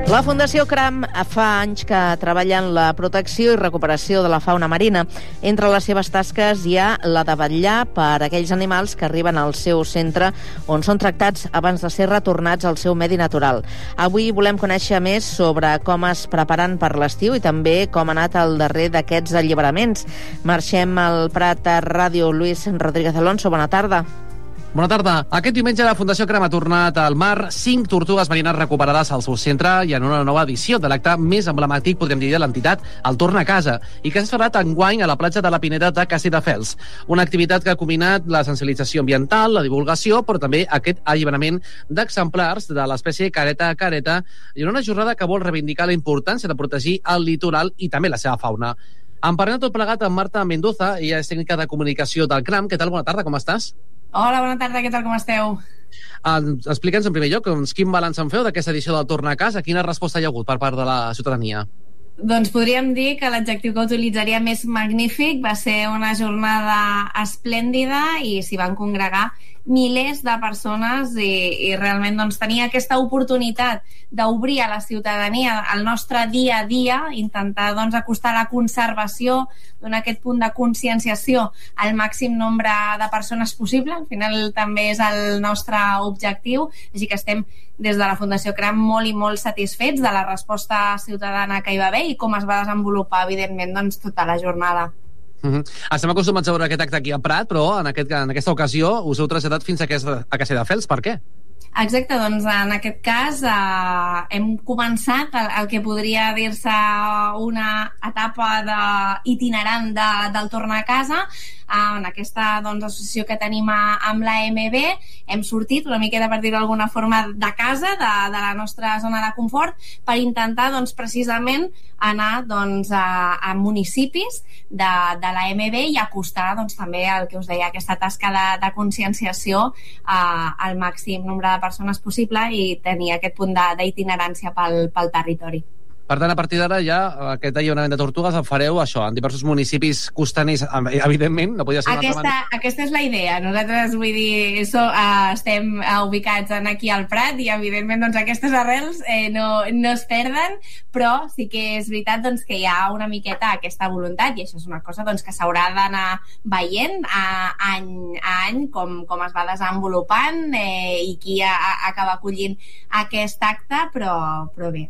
La Fundació CRAM fa anys que treballa en la protecció i recuperació de la fauna marina. Entre les seves tasques hi ha la de vetllar per aquells animals que arriben al seu centre on són tractats abans de ser retornats al seu medi natural. Avui volem conèixer més sobre com es preparen per l'estiu i també com ha anat el darrer d'aquests alliberaments. Marxem al Prat a Ràdio. Luis Rodríguez Alonso, bona tarda. Bona tarda. Aquest diumenge la Fundació CRAM ha tornat al mar 5 tortugues marines recuperades al seu centre i en una nova edició de l'acte més emblemàtic, podríem dir, de l'entitat, el Torna a Casa, i que s'ha celebrat enguany a la platja de la Pineda de Castelldefels. Una activitat que ha combinat la sensibilització ambiental, la divulgació, però també aquest alliberament d'exemplars de l'espècie careta a careta i una jornada que vol reivindicar la importància de protegir el litoral i també la seva fauna. En parlem tot plegat amb Marta Mendoza, ella és tècnica de comunicació del CRAM. Què tal? Bona tarda, com estàs? Hola, bona tarda, què tal, com esteu? Explica'ns en primer lloc quin balanç en feu d'aquesta edició del Torna a Casa, quina resposta hi ha hagut per part de la ciutadania? Doncs podríem dir que l'adjectiu que utilitzaria més magnífic va ser una jornada esplèndida i s'hi van congregar milers de persones i realment doncs, tenir aquesta oportunitat d'obrir a la ciutadania el nostre dia a dia, intentar doncs, acostar la conservació, donar aquest punt de conscienciació al màxim nombre de persones possible. Al final també és el nostre objectiu, així que estem des de la Fundació CRAM molt i molt satisfets de la resposta ciutadana que hi va haver i com es va desenvolupar, evidentment, doncs, tota la jornada. Estem acostumats a veure aquest acte aquí a Prat, però en aquesta ocasió us heu traslladat fins a Castelldefels. Per què? Exacte, doncs en aquest cas hem començat el que podria dir-se una etapa itinerant del Torna a Casa. En aquesta associació que tenim amb l'AMB hem sortit una miqueta, per dir-ho d'alguna forma, de casa, de la nostra zona de confort, per intentar precisament anar a municipis de l'AMB i acostar també el que us deia, aquesta tasca de conscienciació al màxim nombre de persones possible i tenir aquest punt d'itinerància pel territori. Per tant, a partir d'ara ja aquest alliberament de tortugues el fareu això, en diversos municipis costaners, evidentment, no podia ser una altra manera. Aquesta és la idea. Nosaltres, vull dir, estem ubicats aquí al Prat i, evidentment, doncs, aquestes arrels no es perden, però sí que és veritat que hi ha una miqueta aquesta voluntat i això és una cosa que s'haurà d'anar veient any a any com es va desenvolupant i qui acaba acollint aquest acte, però bé,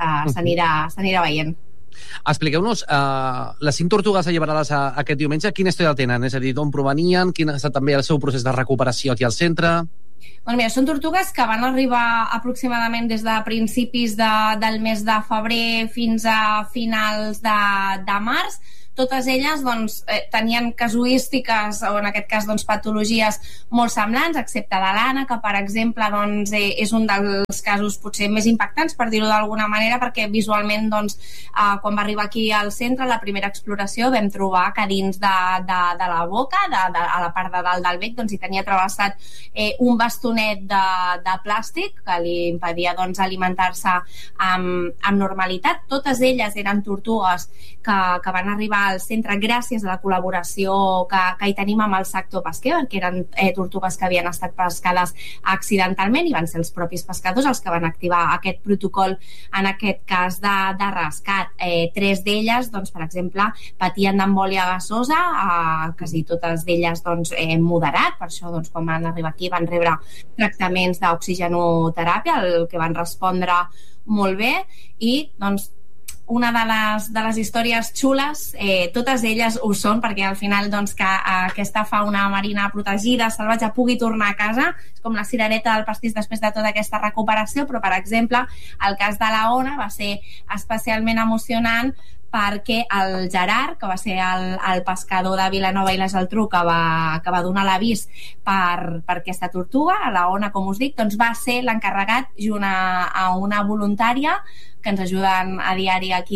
s'anirà veient. Expliqueu-nos, les 5 tortugues alliberades aquest diumenge, quina història tenen? És a dir, d'on provenien? Quin ha estat també el seu procés de recuperació aquí al centre? Doncs mira, són tortugues que van arribar aproximadament des de principis del mes de febrer fins a finals de març. Totes elles tenien casuístiques o en aquest cas patologies molt semblants, excepte de l'Anna, que per exemple és un dels casos potser més impactants, per dir-ho d'alguna manera, perquè visualment quan va arribar aquí al centre, la primera exploració, vam trobar que dins de la boca, a la part de dalt del bec, hi tenia travessat un bastonet de plàstic que li impedia alimentar-se amb normalitat. Totes elles eren tortugues que van arribar al centre gràcies a la col·laboració que hi tenim amb el sector pesquer, que eren tortugues que havien estat pescades accidentalment i van ser els propis pescadors els que van activar aquest protocol, en aquest cas de rescat. 3 d'elles, per exemple, patien d'embòlia gasosa, quasi totes d'elles moderat, per això quan van arribar aquí van rebre tractaments d'oxigenoteràpia, el que van respondre molt bé i una de les històries xules, totes elles ho són, perquè al final que aquesta fauna marina protegida, salvatge, pugui tornar a casa, és com la cirereta del pastís després de tota aquesta recuperació, però per exemple el cas de la Ona va ser especialment emocionant perquè el Gerard, que va ser el pescador de Vilanova i la Geltrú que va donar l'avís per aquesta tortuga, a la Ona, com us dic, va ser l'encarregat junt a una voluntària que ens ajuden a diari aquí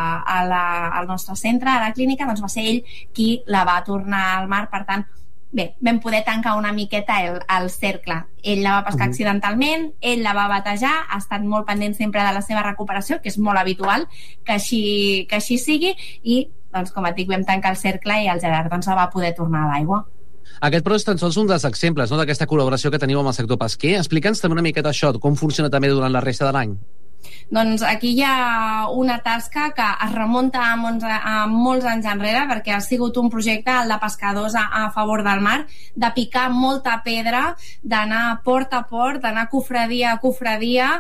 al nostre centre, a la clínica, va ser ell qui la va tornar al mar. Per tant, bé, vam poder tancar una miqueta el cercle. Ell la va pescar accidentalment, ell la va batejar, ha estat molt pendent sempre de la seva recuperació, que és molt habitual que així sigui, i, com et dic, vam tancar el cercle i el Gerard la va poder tornar a l'aigua. Aquest, però, és tan sols un dels exemples d'aquesta col·laboració que teniu amb el sector pesquer. Explica'ns també una miqueta això, com funciona també durant la resta de l'any. Doncs aquí hi ha una tasca que es remunta a molts anys enrere, perquè ha sigut un projecte, el de pescadors a favor del mar, de picar molta pedra, d'anar port a port, d'anar cofradia a cofradia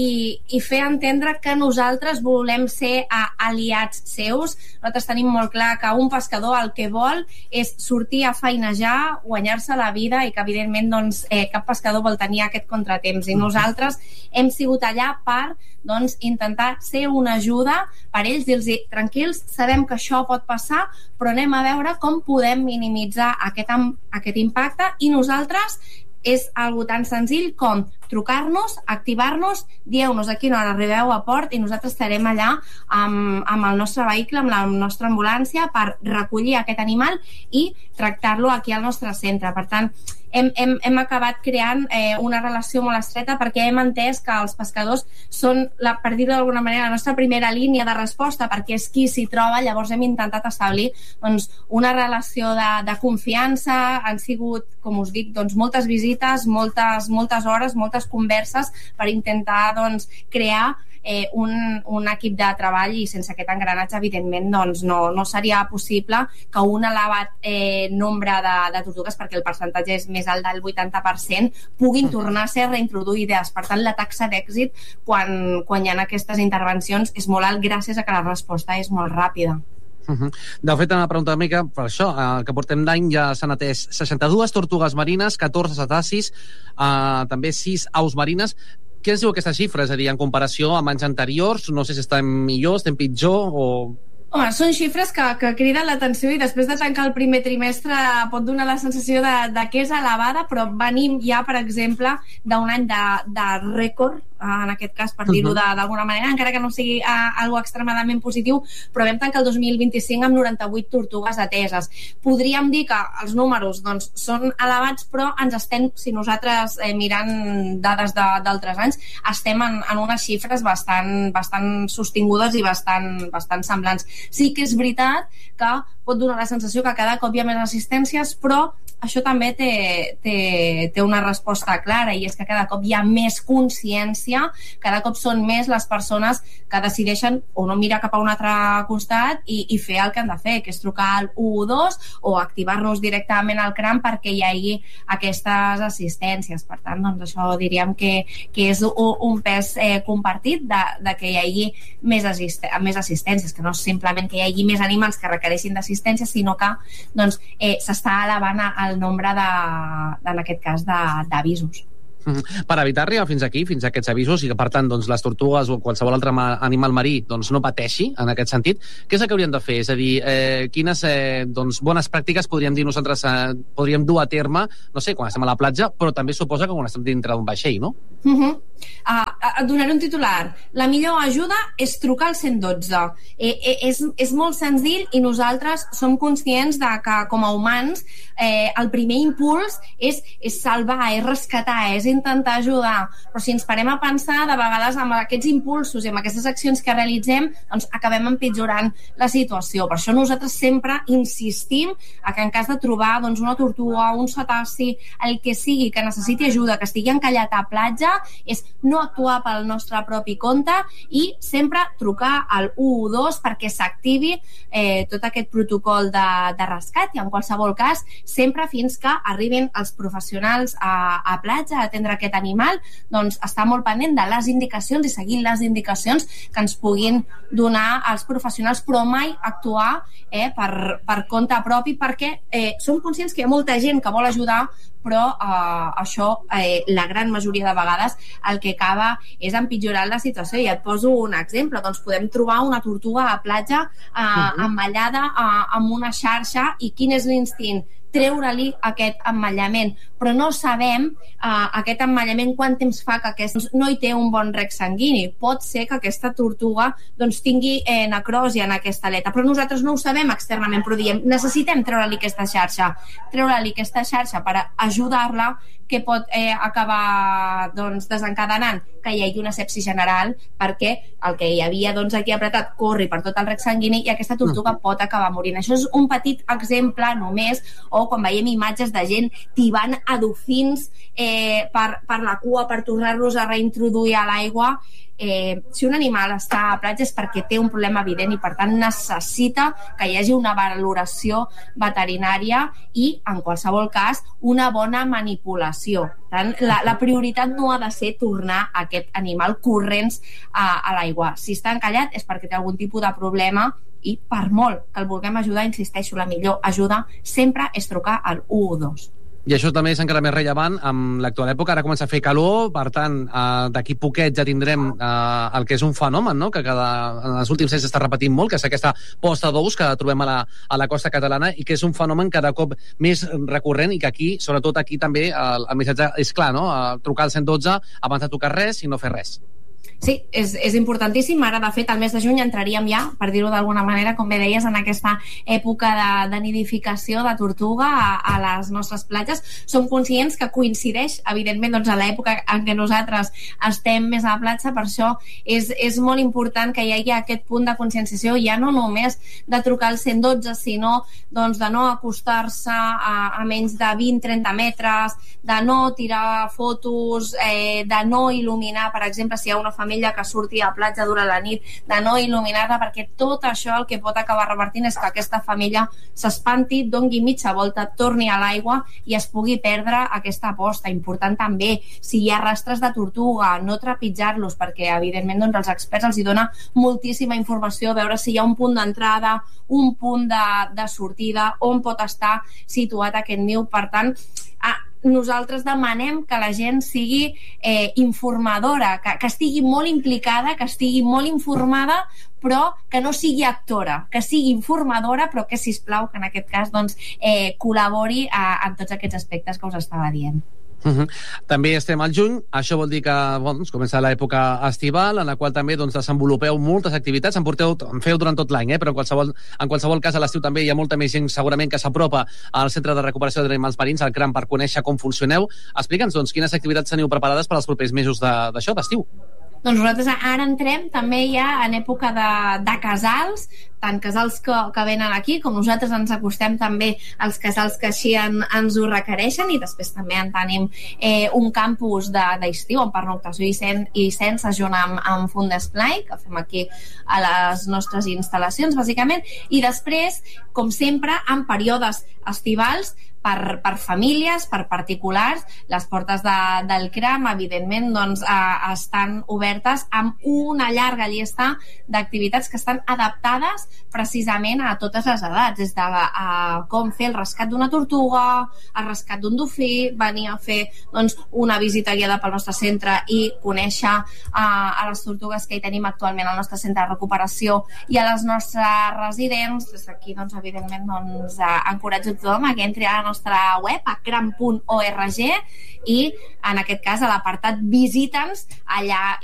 i fer entendre que nosaltres volem ser aliats seus. Nosaltres tenim molt clar que un pescador el que vol és sortir a feinejar, guanyar-se la vida i que evidentment doncs, cap pescador vol tenir aquest contratemps, i nosaltres hem sigut allà per intentar ser una ajuda per ells, dir-los tranquils, sabem que això pot passar, però anem a veure com podem minimitzar aquest impacte, i nosaltres és algo tan senzill com trucar-nos, activar-nos, dieu-nos a quina hora arribeu a port i nosaltres estarem allà amb el nostre vehicle, amb la nostra ambulància, per recollir aquest animal i tractar-lo aquí al nostre centre. Per tant, hem acabat creant una relació molt estreta, perquè hem entès que els pescadors són, per dir-ho d'alguna manera, la nostra primera línia de resposta, perquè és qui s'hi troba. Llavors hem intentat establir una relació de confiança. Han sigut, com us dic, moltes visites, moltes hores, moltes converses per intentar crear un equip de treball, i sense aquest engranatge evidentment no seria possible que un elevat nombre de tortugues, perquè el percentatge és més alt del 80%, puguin tornar a ser reintroduïdes. Per tant, la taxa d'èxit quan hi ha aquestes intervencions és molt alt, gràcies a que la resposta és molt ràpida. De fet, una pregunta una mica per això, que portem d'any ja s'han atès 62 tortugues marines, 14 cetacis, també 6 aus marines. Què ens diu aquesta xifra? És a dir, en comparació amb anys anteriors, no sé si estem millor, estem pitjor o... Home, són xifres que criden l'atenció, i després de tancar el primer trimestre pot donar la sensació de que és elevada, però venim ja, per exemple, d'un any de rècord, en aquest cas, per dir-ho d'alguna manera, encara que no sigui algo extremadament positiu, però vam tancar el 2025 amb 98 tortugues ateses. Podríem dir que els números són elevats, però ens estem, si nosaltres mirant dades d'altres anys, estem en unes xifres bastant sostingudes i bastant semblants. Sí que és veritat que pot donar la sensació que cada cop hi ha més assistències, però això també té una resposta clara, i és que cada cop hi ha més consciència, cada cop són més les persones que decideixen o no mirar cap a un altre costat i fer el que han de fer, que és trucar al 112 o activar-nos directament al CRAM perquè hi hagi aquestes assistències. Per tant, això diríem que és un pes compartit de que hi hagi més assistències, que no és simplement que hi hagi més animals que requereixin d'assistència, sinó que s'està elevant el nombre en aquest cas d'avisos. Per evitar arribar fins aquí, fins a aquests avisos, i que per tant les tortugues o qualsevol altre animal marí no pateixi en aquest sentit, què és el que hauríem de fer? És a dir, quines bones pràctiques podríem dir nosaltres podríem dur a terme, no sé, quan estem a la platja, però també suposa que quan estem dintre d'un vaixell, no? Et donaré un titular. La millor ajuda és trucar al 112. És molt senzill, i nosaltres som conscients de que com a humans el primer impuls és salvar, és rescatar, és intentar ajudar, però si ens parem a pensar, de vegades amb aquests impulsos i amb aquestes accions que realitzem acabem empitjorant la situació. Per això nosaltres sempre insistim que en cas de trobar una tortuga, un cetaci, el que sigui que necessiti ajuda, que estigui encallat a platja, és no actuar pel nostre propi compte i sempre trucar al 112 perquè s'activi tot aquest protocol de rescat, i en qualsevol cas sempre fins que arribin els professionals a platja a atendre aquest animal, estar molt pendent de les indicacions i seguir les indicacions que ens puguin donar els professionals, però mai actuar per compte propi, perquè som conscients que hi ha molta gent que vol ajudar, però això, la gran majoria de vegades, el que acaba és empitjorant la situació. I et poso un exemple. Podem trobar una tortuga a platja emmallada amb una xarxa, i quin és l'instint? Treure-li aquest emmallament, però no sabem aquest emmallament quant temps fa que no hi té un bon rec sanguini. Pot ser que aquesta tortuga tingui necrosi en aquesta aleta, però nosaltres no ho sabem externament, però diem, necessitem treure-li aquesta xarxa per ajudar-la, que pot acabar desencadenant que hi hagi una sepsi general, perquè el que hi havia aquí apretat corri per tot el rec sanguini i aquesta tortuga pot acabar morint. Això és un petit exemple només, o quan veiem imatges de gent tibant a dofins per la cua per tornar-los a reintroduir a l'aigua, si un animal està a platja és perquè té un problema evident i per tant necessita que hi hagi una valoració veterinària i, en qualsevol cas, una bona manipulació. Tant, la prioritat no ha de ser tornar aquest animal corrents a l'aigua. Si està encallat és perquè té algun tipus de problema i per molt que el vulguem ajudar, insisteixo, la millor ajuda sempre és trucar al 112. I això també és encara més rellevant amb l'actual època. Ara comença a fer calor, per tant, d'aquí poquet ja tindrem el que és un fenomen, no?, que en els últims anys s'està repetint molt, que és aquesta posta d'ous que trobem a la costa catalana i que és un fenomen cada cop més recurrent i que aquí, sobretot aquí també, el missatge és clar, no?, trucar al 112 abans de tocar res i no fer res. Sí, és importantíssim. Ara, de fet, al mes de juny entraríem ja, per dir-ho d'alguna manera, com bé deies, en aquesta època de nidificació de tortuga a les nostres platges. Som conscients que coincideix, evidentment, doncs, a l'època en què nosaltres estem més a la platja, per això és molt important que hi hagi aquest punt de conscienciació, ja no només de trucar al 112, sinó doncs, de no acostar-se a menys de 20-30 metres, de no tirar fotos, de no il·luminar, per exemple, si hi ha una família que surti a platja durant la nit, de no il·luminar-la, perquè tot això el que pot acabar revertint és que aquesta família s'espanti, dongui mitja volta, torni a l'aigua i es pugui perdre aquesta posta. Important també, si hi ha rastres de tortuga, no trepitjar-los, perquè evidentment doncs, els experts els hi dona moltíssima informació, veure si hi ha un punt d'entrada, un punt de sortida, on pot estar situat aquest niu. Per tant, nosaltres demanem que la gent sigui informadora, que estigui molt implicada, que estigui molt informada, però que no sigui actora, que sigui informadora, però que, sisplau, que en aquest cas doncs, col·labori en tots aquests aspectes que us estava dient. També estem al juny, això vol dir que comença l'època estival, en la qual també desenvolupeu moltes activitats, en feu durant tot l'any, però en qualsevol cas a l'estiu també hi ha molta més gent segurament que s'apropa al Centre de Recuperació d'Animals Marins, al CRAM, per conèixer com funcioneu. Explica'ns quines activitats teniu preparades per als propers mesos d'això, d'estiu. Doncs nosaltres ara entrem també ja en època de casals, tant casals que venen aquí, com nosaltres ens acostem també als casals que així ens ho requereixen, i després també en tenim un campus d'estiu en pernoctació i sense junt amb Fun d'Esplai, que fem aquí a les nostres instal·lacions, bàsicament, i després, com sempre, en períodes estivals, per famílies, per particulars, les portes del CRAM, evidentment, doncs, estan obertes amb una llarga llista d'activitats que estan adaptades precisament a totes les edats, des de com fer el rescat d'una tortuga, el rescat d'un dofí, venir a fer doncs, una visita guiada pel nostre centre i conèixer a les tortugues que hi tenim actualment al nostre centre de recuperació i a les nostres residents. Des d'aquí, doncs, evidentment, doncs, encoratjo tothom a que entri a la nostra web, a cram.org, i en aquest cas a l'apartat Visita'ns, allà